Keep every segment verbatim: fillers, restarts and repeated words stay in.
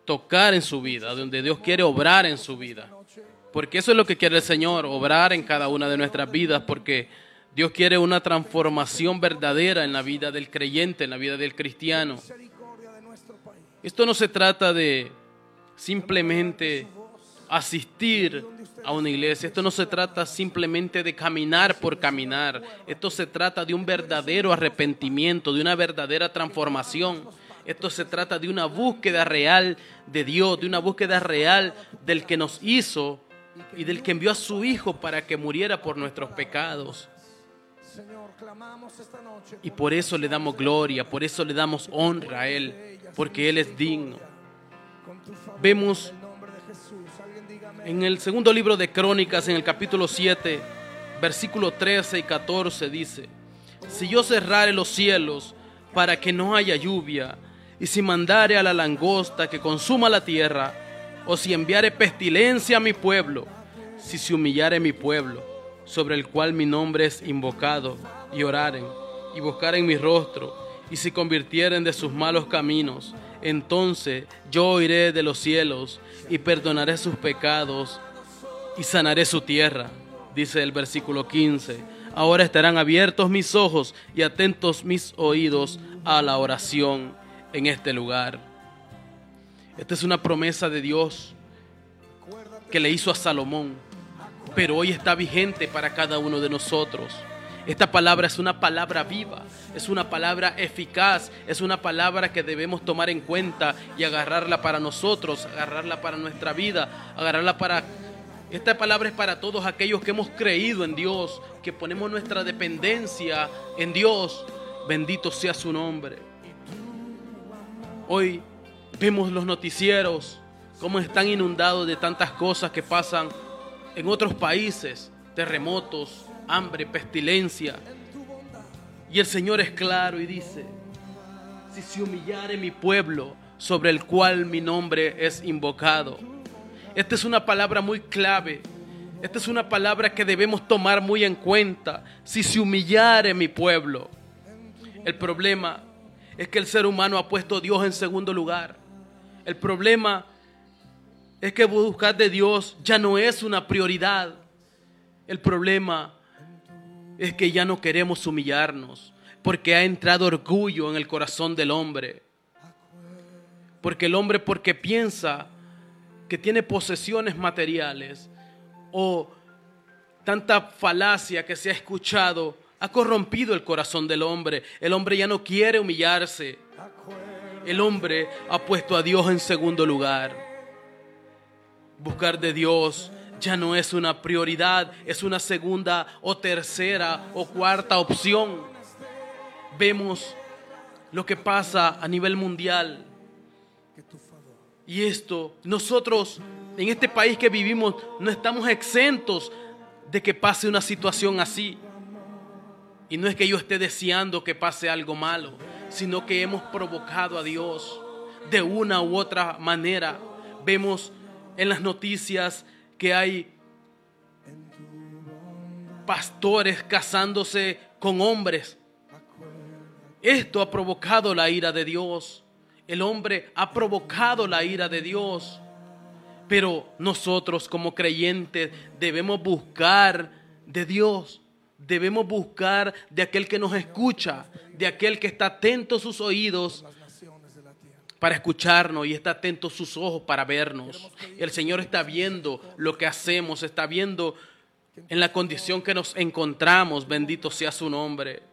tocar en su vida, donde Dios quiere obrar en su vida. Porque eso es lo que quiere el Señor, obrar en cada una de nuestras vidas, porque Dios quiere una transformación verdadera en la vida del creyente, en la vida del cristiano. Esto no se trata de simplemente asistir a una iglesia. Esto no se trata simplemente de caminar por caminar. Esto se trata de un verdadero arrepentimiento, de una verdadera transformación. Esto se trata de una búsqueda real de Dios, de una búsqueda real del que nos hizo y del que envió a su Hijo para que muriera por nuestros pecados. Y por eso le damos gloria, por eso le damos honra a Él, porque Él es digno. Vemos en el segundo libro de Crónicas, en el capítulo siete, versículos trece y catorce, dice: si yo cerrare los cielos para que no haya lluvia, y si mandare a la langosta que consuma la tierra, o si enviare pestilencia a mi pueblo, si se humillare mi pueblo, sobre el cual mi nombre es invocado, y oraren, y buscaren mi rostro, y se convirtieren de sus malos caminos, entonces yo oiré de los cielos, y perdonaré sus pecados, y sanaré su tierra. Dice el versículo quince, ahora estarán abiertos mis ojos, y atentos mis oídos a la oración en este lugar. Esta es una promesa de Dios que le hizo a Salomón, pero hoy está vigente para cada uno de nosotros. Esta palabra es una palabra viva, es una palabra eficaz, es una palabra que debemos tomar en cuenta y agarrarla para nosotros, agarrarla para nuestra vida, agarrarla para... Esta palabra es para todos aquellos que hemos creído en Dios, que ponemos nuestra dependencia en Dios. Bendito sea su nombre. Hoy vemos los noticieros, cómo están inundados de tantas cosas que pasan en otros países, terremotos, hambre, pestilencia. Y el Señor es claro y dice: si se humillare mi pueblo, sobre el cual mi nombre es invocado. Esta es una palabra muy clave. Esta es una palabra que debemos tomar muy en cuenta. Si se humillare mi pueblo. El problema es que el ser humano ha puesto a Dios en segundo lugar. El problema es que buscar de Dios ya no es una prioridad. El problema es que ya no queremos humillarnos, porque ha entrado orgullo en el corazón del hombre. Porque el hombre, porque piensa que tiene posesiones materiales o tanta falacia que se ha escuchado, ha corrompido el corazón del hombre. El hombre ya no quiere humillarse. El hombre ha puesto a Dios en segundo lugar. Buscar de Dios ya no es una prioridad, es una segunda o tercera o cuarta opción. Vemos lo que pasa a nivel mundial. Y esto, nosotros en este país que vivimos no estamos exentos de que pase una situación así. Y no es que yo esté deseando que pase algo malo, sino que hemos provocado a Dios de una u otra manera. Vemos en las noticias que hay pastores casándose con hombres. Esto ha provocado la ira de Dios. El hombre ha provocado la ira de Dios. Pero nosotros como creyentes debemos buscar de Dios. Debemos buscar de aquel que nos escucha, de aquel que está atento a sus oídos para escucharnos y está atento a sus ojos para vernos. El Señor está viendo lo que hacemos, está viendo en la condición que nos encontramos. Bendito sea su nombre.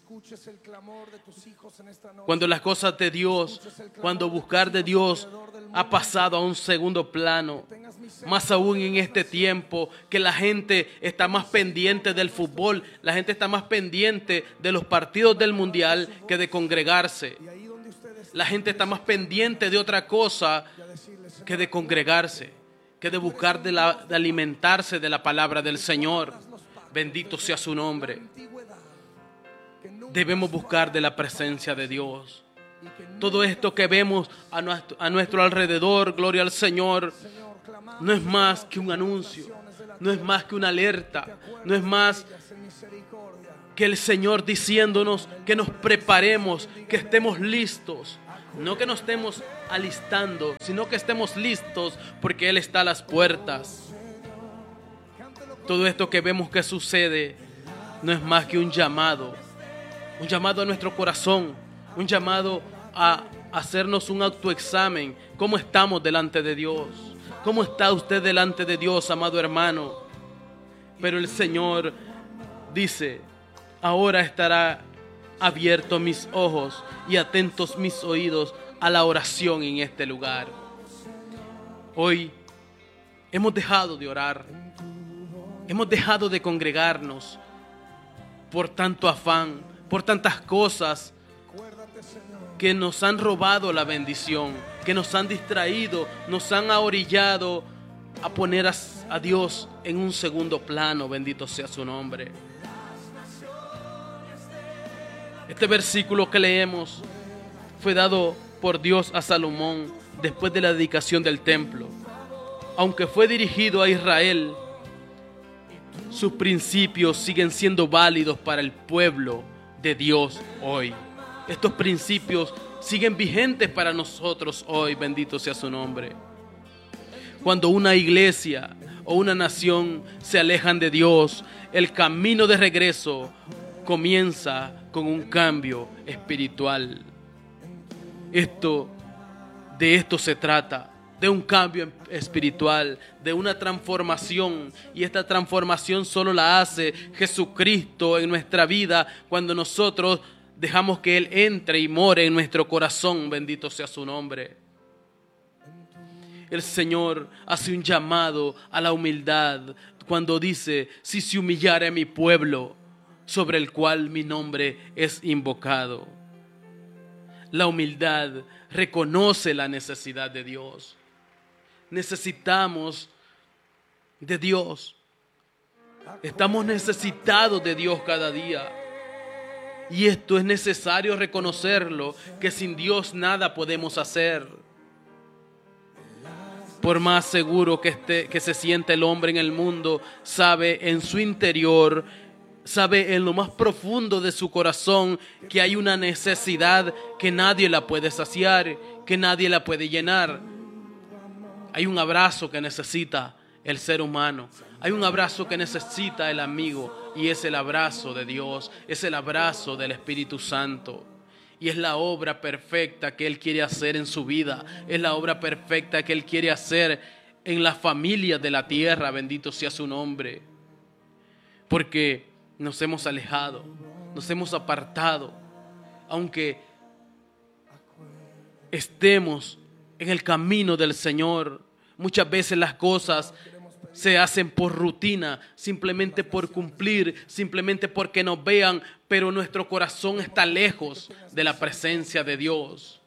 Cuando las cosas de Dios, cuando buscar de Dios ha pasado a un segundo plano, más aún en este tiempo que la gente está más pendiente del fútbol, la gente está más pendiente de los partidos del mundial que de congregarse. La gente está más pendiente de otra cosa que de congregarse, que de buscar de, la, de alimentarse de la palabra del Señor. Bendito sea su nombre. Debemos buscar de la presencia de Dios. Todo esto que vemos a nuestro, a nuestro alrededor, gloria al Señor, no es más que un anuncio, no es más que una alerta, no es más que el Señor diciéndonos que nos preparemos, que estemos listos. No que nos estemos alistando, sino que estemos listos porque Él está a las puertas. Todo esto que vemos que sucede no es más que un llamado, un llamado a nuestro corazón, un llamado a hacernos un autoexamen. ¿Cómo estamos delante de Dios? ¿Cómo está usted delante de Dios, amado hermano? Pero el Señor dice, ahora estará abiertos mis ojos y atentos mis oídos a la oración en este lugar. Hoy hemos dejado de orar, hemos dejado de congregarnos por tanto afán, por tantas cosas que nos han robado la bendición, que nos han distraído, nos han ahorillado a poner a, a Dios en un segundo plano. Bendito sea su nombre. Este versículo que leemos fue dado por Dios a Salomón después de la dedicación del templo. Aunque fue dirigido a Israel, sus principios siguen siendo válidos para el pueblo de Dios hoy. Estos principios siguen vigentes para nosotros hoy. Bendito sea su nombre. Cuando una iglesia o una nación se alejan de Dios, el camino de regreso comienza con un cambio espiritual. Esto, de esto se trata, de un cambio espiritual, de una transformación. Y esta transformación solo la hace Jesucristo en nuestra vida cuando nosotros dejamos que Él entre y more en nuestro corazón. Bendito sea su nombre. El Señor hace un llamado a la humildad cuando dice, si se humillare mi pueblo, sobre el cual mi nombre es invocado. La humildad reconoce la necesidad de Dios. Necesitamos de Dios. Estamos necesitados de Dios cada día. Y esto es necesario reconocerlo, que sin Dios nada podemos hacer. Por más seguro que, esté, que se siente el hombre en el mundo, sabe en su interior, sabe en lo más profundo de su corazón que hay una necesidad que nadie la puede saciar, que nadie la puede llenar. Hay un abrazo que necesita el ser humano. Hay un abrazo que necesita el amigo, y es el abrazo de Dios, es el abrazo del Espíritu Santo. Y es la obra perfecta que Él quiere hacer en su vida. Es la obra perfecta que Él quiere hacer en la familia de la tierra. Bendito sea su nombre. Porque nos hemos alejado, nos hemos apartado. Aunque estemos en el camino del Señor, muchas veces las cosas se hacen por rutina, simplemente por cumplir, simplemente porque nos vean, pero nuestro corazón está lejos de la presencia de Dios.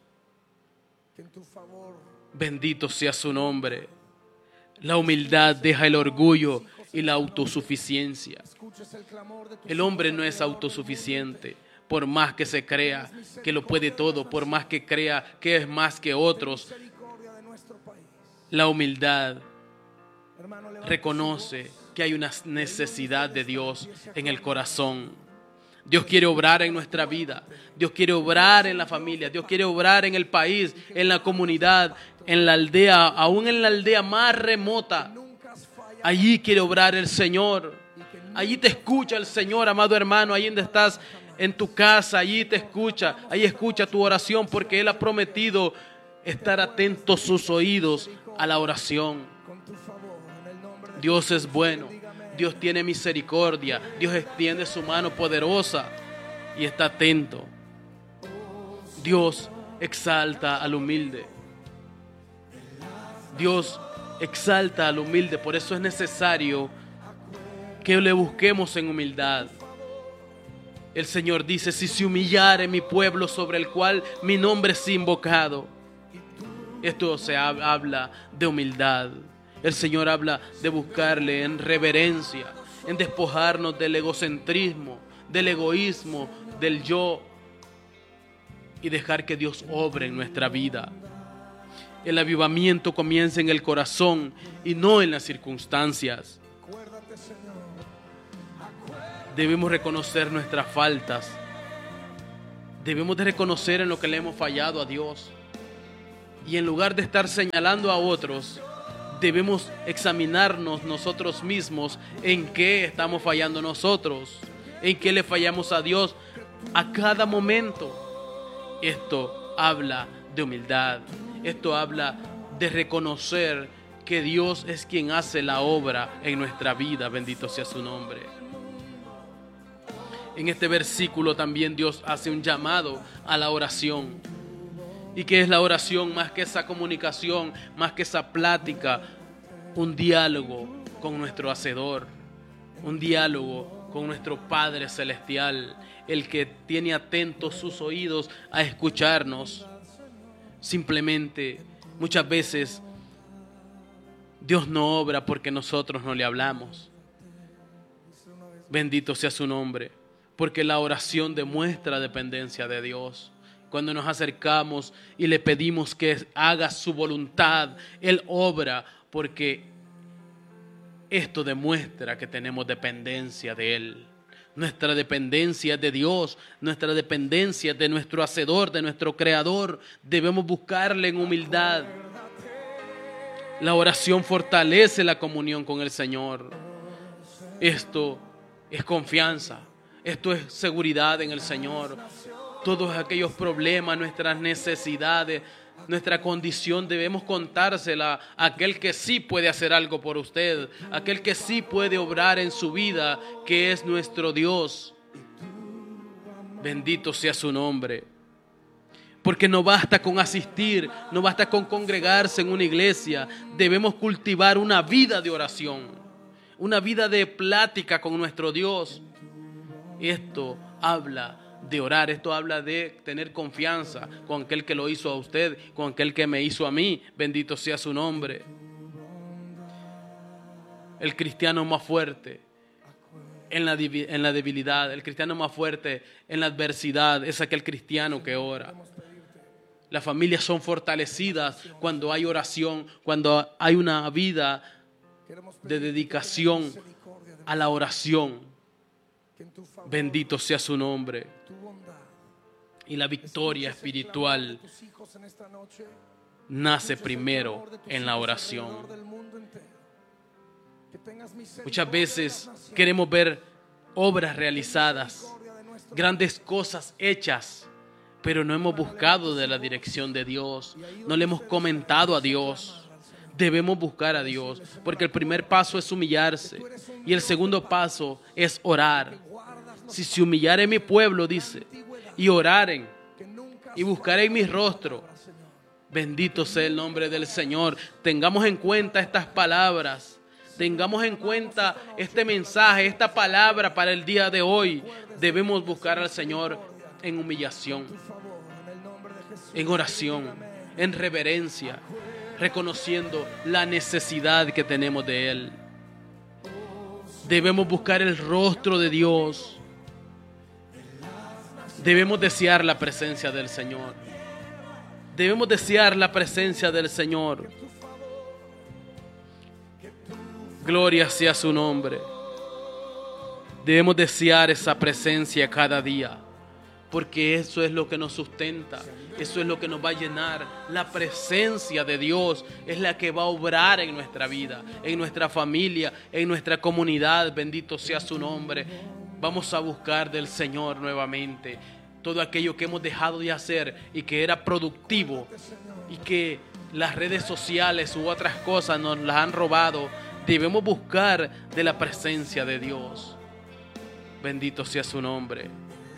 Bendito sea su nombre. La humildad deja el orgullo y la autosuficiencia. El hombre no es autosuficiente, por más que se crea que lo puede todo, por más que crea que es más que otros. La humildad reconoce que hay una necesidad de Dios en el corazón. Dios quiere obrar en nuestra vida. Dios quiere obrar en la familia. Dios quiere obrar en el país, en la comunidad, en la aldea, aún en la aldea más remota. Allí quiere obrar el Señor. Allí te escucha el Señor, amado hermano. Allí donde estás en tu casa, allí te escucha. Allí escucha tu oración, porque Él ha prometido estar atentos sus oídos a la oración. Dios es bueno, Dios tiene misericordia, Dios extiende su mano poderosa y está atento. Dios exalta al humilde. Dios exalta al humilde, por eso es necesario que le busquemos en humildad. El Señor dice, si se humillare mi pueblo sobre el cual mi nombre es invocado. Esto se habla de humildad. El Señor habla de buscarle en reverencia, en despojarnos del egocentrismo, del egoísmo, del yo, y dejar que Dios obre en nuestra vida. El avivamiento comienza en el corazón y no en las circunstancias. Debemos reconocer nuestras faltas. Debemos de reconocer en lo que le hemos fallado a Dios. Y en lugar de estar señalando a otros, debemos examinarnos nosotros mismos en qué estamos fallando nosotros, en qué le fallamos a Dios a cada momento. Esto habla de humildad, esto habla de reconocer que Dios es quien hace la obra en nuestra vida, bendito sea su nombre. En este versículo también Dios hace un llamado a la oración. ¿Y qué es la oración? Más que esa comunicación, más que esa plática, un diálogo con nuestro Hacedor, un diálogo con nuestro Padre Celestial, el que tiene atentos sus oídos a escucharnos. Simplemente, muchas veces, Dios no obra porque nosotros no le hablamos. Bendito sea su nombre, porque la oración demuestra dependencia de Dios. Cuando nos acercamos y le pedimos que haga su voluntad, Él obra, porque esto demuestra que tenemos dependencia de Él. Nuestra dependencia es de Dios, nuestra dependencia es de nuestro Hacedor, de nuestro Creador. Debemos buscarle en humildad. La oración fortalece la comunión con el Señor. Esto es confianza, esto es seguridad en el Señor. Todos aquellos problemas, nuestras necesidades, nuestra condición, debemos contársela a aquel que sí puede hacer algo por usted, aquel que sí puede obrar en su vida, que es nuestro Dios. Bendito sea su nombre. Porque no basta con asistir, no basta con congregarse en una iglesia. Debemos cultivar una vida de oración, una vida de plática con nuestro Dios. Esto habla de orar, esto habla de tener confianza con aquel que lo hizo a usted, con aquel que me hizo a mí. Bendito sea su nombre. El cristiano más fuerte en la, en la debilidad, el cristiano más fuerte en la adversidad es aquel cristiano que ora. Las familias son fortalecidas cuando hay oración, cuando hay una vida de dedicación a la oración. Bendito sea su nombre. Y la victoria espiritual nace primero en la oración. Muchas veces queremos ver obras realizadas, grandes cosas hechas, pero no hemos buscado de la dirección de Dios, no le hemos comentado a Dios. Debemos buscar a Dios, porque el primer paso es humillarse y el segundo paso es orar. Si se humillare mi pueblo, dice, y oraren y buscaren mi rostro, bendito sea el nombre del Señor. Tengamos en cuenta estas palabras, tengamos en cuenta este mensaje, esta palabra para el día de hoy. Debemos buscar al Señor en humillación, en oración, en reverencia, reconociendo la necesidad que tenemos de Él. Debemos buscar el rostro de Dios. Debemos desear la presencia del Señor. Debemos desear la presencia del Señor. Gloria sea su nombre. Debemos desear esa presencia cada día, porque eso es lo que nos sustenta, eso es lo que nos va a llenar. La presencia de Dios es la que va a obrar en nuestra vida, en nuestra familia, en nuestra comunidad. Bendito sea su nombre. Vamos a buscar del Señor nuevamente todo aquello que hemos dejado de hacer y que era productivo y que las redes sociales u otras cosas nos las han robado. Debemos buscar de la presencia de Dios. Bendito sea su nombre.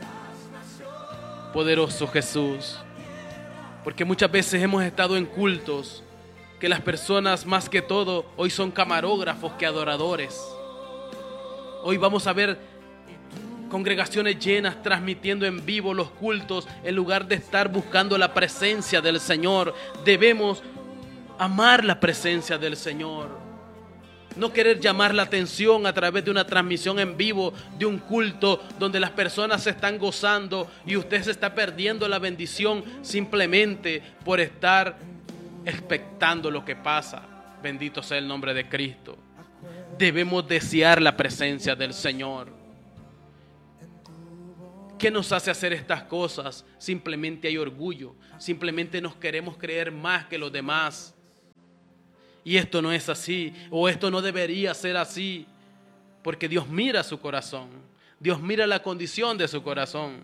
Poderoso Jesús. Porque muchas veces hemos estado en cultos que las personas más que todo hoy son camarógrafos que adoradores. Hoy vamos a ver congregaciones llenas transmitiendo en vivo los cultos en lugar de estar buscando la presencia del Señor. Debemos amar la presencia del Señor. No querer llamar la atención a través de una transmisión en vivo de un culto donde las personas se están gozando y usted se está perdiendo la bendición simplemente por estar expectando lo que pasa. Bendito sea el nombre de Cristo. Debemos desear la presencia del Señor. ¿qué nos hace hacer estas cosas? Simplemente hay orgullo. Simplemente nos queremos creer más que los demás. Y esto no es así, o esto no debería ser así, porque Dios mira su corazón. Dios mira la condición de su corazón.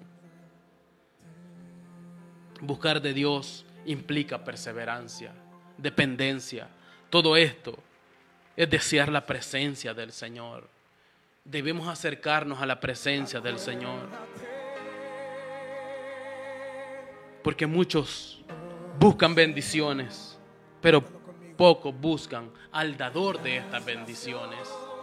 Buscar de Dios implica perseverancia, dependencia. Todo esto es desear la presencia del Señor. Debemos acercarnos a la presencia del Señor. Porque muchos buscan bendiciones, pero pocos buscan al dador de estas bendiciones.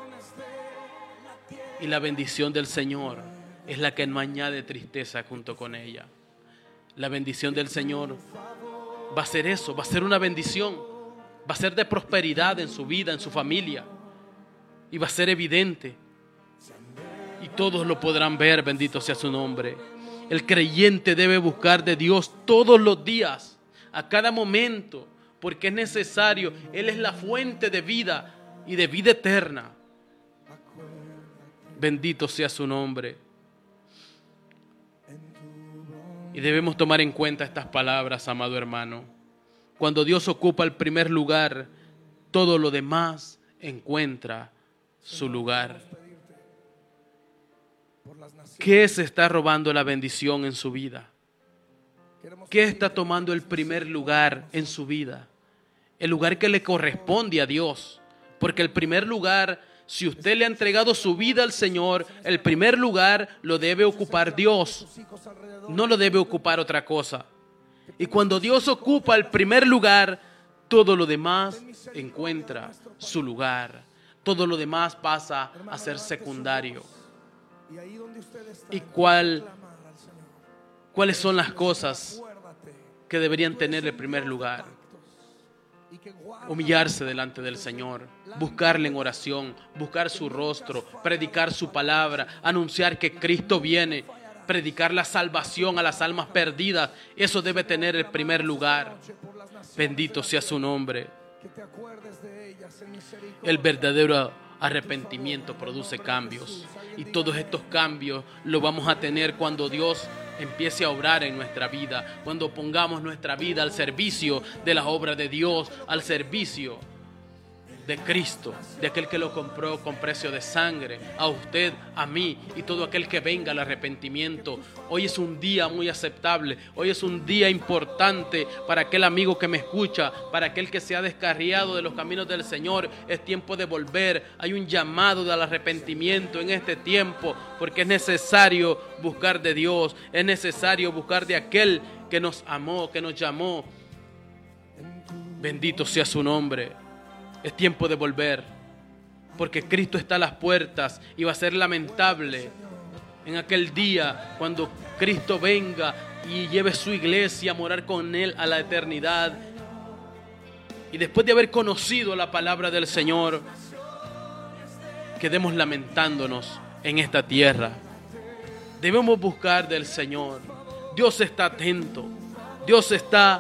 Y la bendición del Señor es la que no añade tristeza junto con ella. La bendición del Señor va a ser eso, va a ser una bendición, va a ser de prosperidad en su vida, en su familia, y va a ser evidente, y todos lo podrán ver, bendito sea su nombre. El creyente debe buscar de Dios todos los días, a cada momento, porque es necesario. Él es la fuente de vida y de vida eterna. Bendito sea su nombre. Y debemos tomar en cuenta estas palabras, amado hermano. Cuando Dios ocupa el primer lugar, todo lo demás encuentra su lugar. ¿Qué se está robando la bendición en su vida? ¿Qué está tomando el primer lugar en su vida? El lugar que le corresponde a Dios. Porque el primer lugar, si usted le ha entregado su vida al Señor, el primer lugar lo debe ocupar Dios. No lo debe ocupar otra cosa. Y cuando Dios ocupa el primer lugar, todo lo demás encuentra su lugar. Todo lo demás pasa a ser secundario. ¿Y cuál, cuáles son las cosas que deberían tener el primer lugar? Humillarse delante del Señor, buscarle en oración, buscar su rostro, predicar su palabra, anunciar que Cristo viene, predicar la salvación a las almas perdidas. Eso debe tener el primer lugar. Bendito sea su nombre. El verdadero arrepentimiento produce cambios, y todos estos cambios los vamos a tener cuando Dios empiece a obrar en nuestra vida, cuando pongamos nuestra vida al servicio de las obras de Dios, al servicio de Cristo, de aquel que lo compró con precio de sangre, a usted, a mí y todo aquel que venga al arrepentimiento. Hoy es un día muy aceptable, hoy es un día importante para aquel amigo que me escucha, para aquel que se ha descarriado de los caminos del Señor. Es tiempo de volver, hay un llamado del arrepentimiento en este tiempo, porque es necesario buscar de Dios, es necesario buscar de aquel que nos amó, que nos llamó. Bendito sea su nombre. Es tiempo de volver, porque Cristo está a las puertas y va a ser lamentable en aquel día cuando Cristo venga y lleve su iglesia a morar con Él a la eternidad. Y después de haber conocido la palabra del Señor, quedemos lamentándonos en esta tierra. Debemos buscar del Señor. Dios está atento. Dios está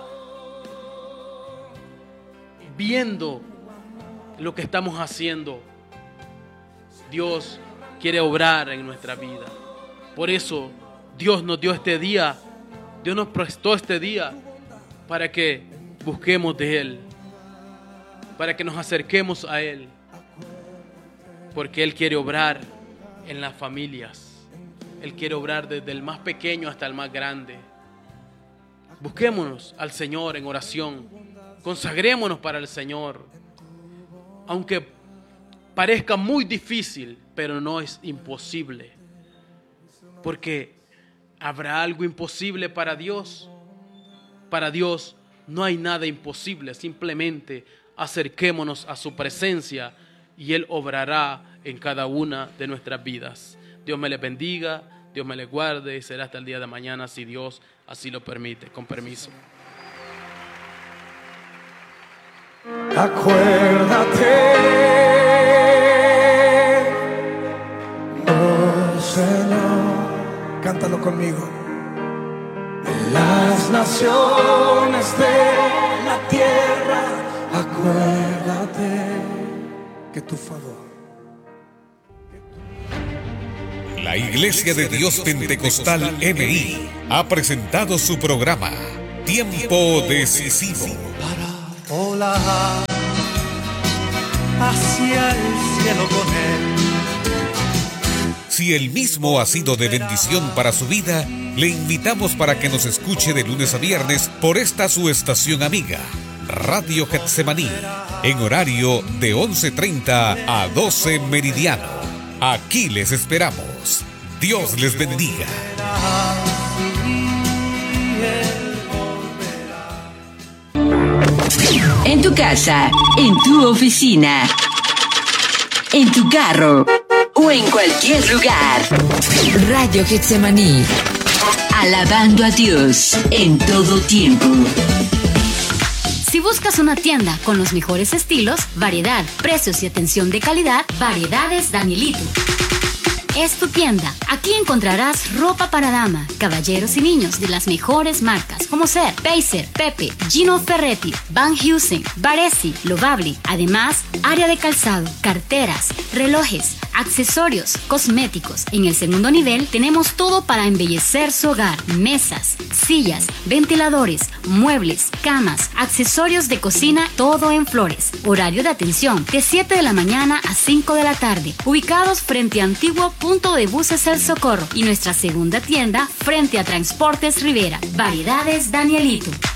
viendo lo que estamos haciendo. Dios quiere obrar en nuestra vida. Por eso Dios nos dio este día, Dios nos prestó este día para que busquemos de Él, para que nos acerquemos a Él, porque Él quiere obrar en las familias. Él quiere obrar desde el más pequeño hasta el más grande. Busquémonos al Señor en oración, consagrémonos para el Señor. Aunque parezca muy difícil, pero no es imposible. Porque ¿habrá algo imposible para Dios? Para Dios no hay nada imposible. Simplemente acerquémonos a su presencia y Él obrará en cada una de nuestras vidas. Dios me les bendiga, Dios me les guarde y será hasta el día de mañana si Dios así lo permite. Con permiso. Acuérdate, oh Señor, cántalo conmigo. Las naciones de la tierra, acuérdate que tu favor. La Iglesia de Dios Pentecostal M I ha presentado su programa Tiempo Decisivo. Para volar hacia el cielo con Él. Si el mismo ha sido de bendición para su vida, le invitamos para que nos escuche de lunes a viernes por esta su estación amiga, Radio Getsemaní, en horario de once treinta a doce meridiano. Aquí les esperamos. Dios les bendiga. En tu casa, en tu oficina, en tu carro o en cualquier lugar. Radio Getsemaní. Alabando a Dios en todo tiempo. Si buscas una tienda con los mejores estilos, variedad, precios y atención de calidad, Variedades Danielito es tu tienda. Aquí encontrarás ropa para dama, caballeros y niños de las mejores marcas como ser Pacer, Pepe, Gino Ferretti, Van Heusen, Baresi, Lovably. Además, área de calzado, carteras, relojes, accesorios, cosméticos. En el segundo nivel tenemos todo para embellecer su hogar: mesas, sillas, ventiladores, muebles, camas, accesorios de cocina, todo en flores. Horario de atención de siete de la mañana a cinco de la tarde. Ubicados frente a Antiguo Punto de Buses El Socorro y nuestra segunda tienda frente a Transportes Rivera. Variedades Danielito.